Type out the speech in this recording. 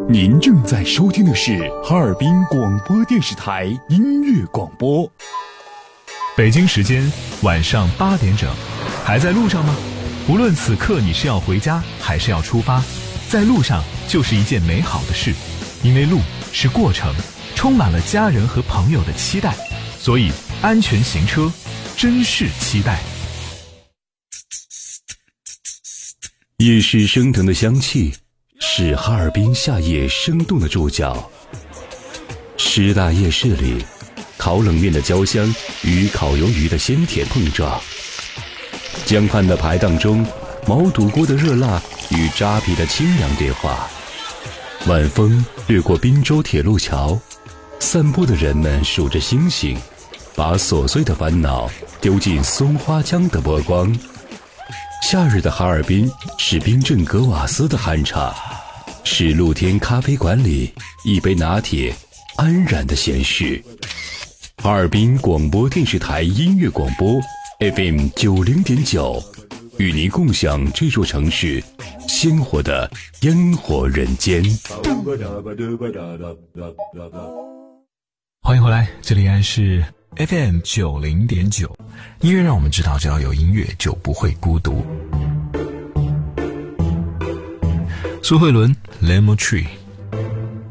您正在收听的是哈尔滨广播电视台音乐广播。 北京时间晚上8点整，还在路上吗？无论此刻你是要回家还是要出发，在路上就是一件美好的事，因为路是过程，充满了家人和朋友的期待，所以安全行车，珍视期待。 夜市升腾的香气是哈尔滨夏夜生动的注脚。师大夜市里，烤冷面的焦香与烤鱿鱼的鲜甜碰撞，江畔的排档中，毛肚锅的热辣与扎皮的清凉对话。晚风掠过滨州铁路桥，散步的人们数着星星，把琐碎的烦恼丢进松花江的波光。夏日的哈尔滨是冰镇格瓦斯的酣畅，是露天咖啡馆里一杯拿铁安然的闲适。哈尔滨广播电视台音乐广播 FM 90.9，与您共享这座城市鲜活的烟火人间。 欢迎回来，这里依然是 FM 90.9，音乐让我们知道，只要有音乐就不会孤独。苏慧伦 Lemon Tree。